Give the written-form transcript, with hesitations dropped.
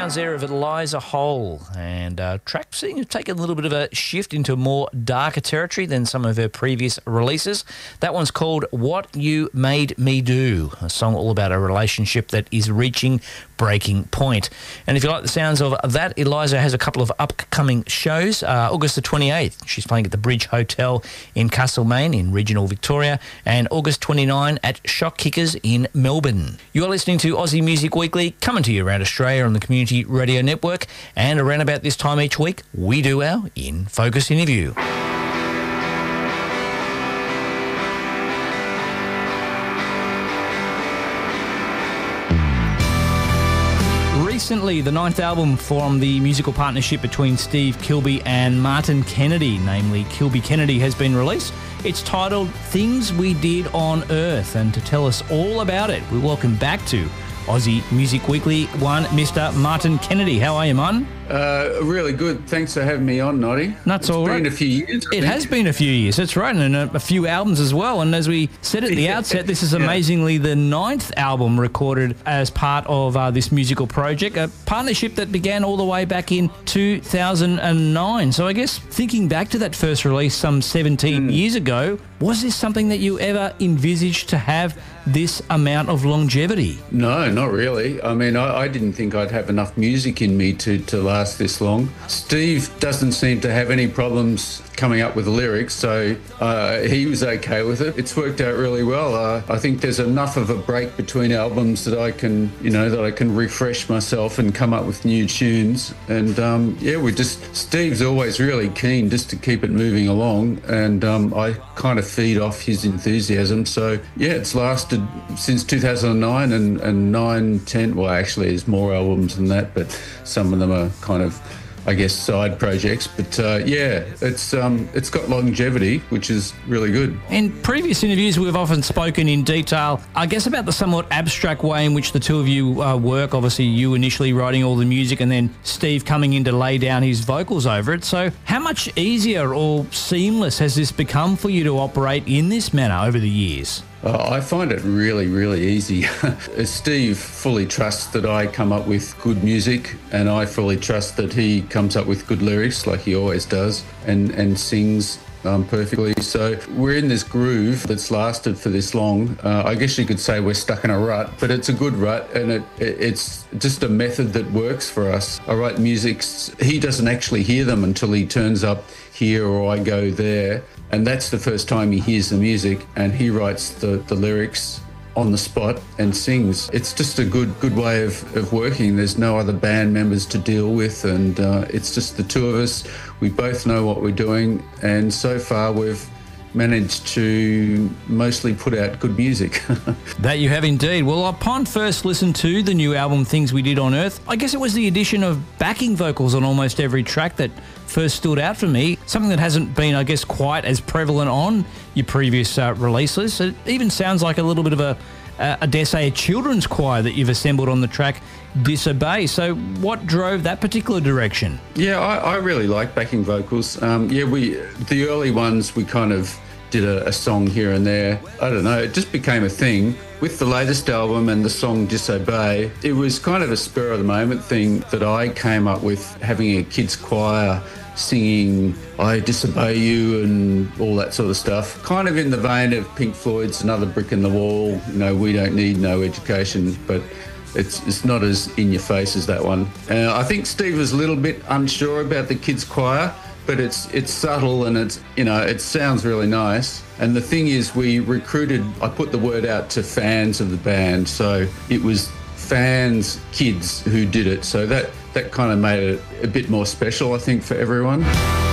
sounds there of Eliza Hole, and track seems to take a little bit of a shift into more darker territory than some of her previous releases. That one's called What You Made Me Do, a song all about a relationship that is reaching breaking point. And if you like the sounds of that, Eliza has a couple of upcoming shows. August the 28th, she's playing at the Bridge Hotel in Castlemaine in regional Victoria, and August 29 at Shock Kickers in Melbourne. You're listening to Aussie Music Weekly, coming to you around Australia on the Community Radio Network, and around about this time each week, we do our In Focus interview. Recently, the ninth album from the musical partnership between Steve Kilbey and Martin Kennedy, namely Kilbey Kennedy, has been released. It's titled Things We Did on Earth, and to tell us all about it, we welcome back to Aussie Music Weekly one, Mr. Martin Kennedy. How are you, Martin? Really good. Thanks for having me on, Noddy. That's all right. It's been a few years. It has been a few years, that's right, and a few albums as well. And as we said at the outset, this is amazingly the ninth album recorded as part of this musical project, a partnership that began all the way back in 2009. So I guess thinking back to that first release some 17 years ago, was this something that you ever envisaged to have this amount of longevity? No, not really. I mean, I didn't think I'd have enough music in me to last this long. Steve doesn't seem to have any problems coming up with the lyrics, so he was okay with it. It's worked out really well. I think there's enough of a break between albums that I can refresh myself and come up with new tunes. And Steve's always really keen just to keep it moving along, and I kind of feed off his enthusiasm. So yeah, it's lasted since 2009 and 9, 10. Well, actually, there's more albums than that, but some of them are kind of, I guess, side projects. But it's got longevity, which is really good. In previous interviews, we've often spoken in detail, I guess, about the somewhat abstract way in which the two of you work. Obviously, you initially writing all the music and then Steve coming in to lay down his vocals over it. So how much easier or seamless has this become for you to operate in this manner over the years? I find it really, really easy. Steve fully trusts that I come up with good music, and I fully trust that he comes up with good lyrics like he always does, and sings perfectly. So we're in this groove that's lasted for this long. I guess you could say we're stuck in a rut, but it's a good rut, and it's just a method that works for us. I write music. He doesn't actually hear them until he turns up here or I go there, and that's the first time he hears the music, and he writes the lyrics on the spot and sings. It's just a good way of working. There's no other band members to deal with, and it's just the two of us. We both know what we're doing, and so far we've managed to mostly put out good music. That you have indeed. Well, upon first listen to the new album Things We Did on Earth, I guess it was the addition of backing vocals on almost every track that first stood out for me, something that hasn't been, I guess, quite as prevalent on your previous releases. It even sounds like a little bit of I dare say, a children's choir that you've assembled on the track Disobey. So what drove that particular direction? Yeah, I really like backing vocals. The early ones, we kind of did a song here and there. I don't know, it just became a thing. With the latest album and the song Disobey, it was kind of a spur of the moment thing that I came up with, having a kids choir singing I Disobey You and all that sort of stuff. Kind of in the vein of Pink Floyd's Another Brick in the Wall, we don't need no education, but it's not as in your face as that one. I think Steve was a little bit unsure about the kids choir, but it's subtle and it sounds really nice. And the thing is, I put the word out to fans of the band, so it was fans, kids who did it. So that kind of made it a bit more special, I think, for everyone.